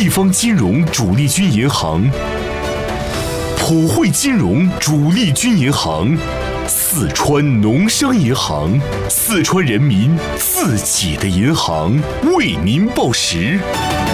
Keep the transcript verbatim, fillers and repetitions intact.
方金融主力军银行，普惠金融主力军银行，四川农商银行，四川人民自己的银行，为您报时。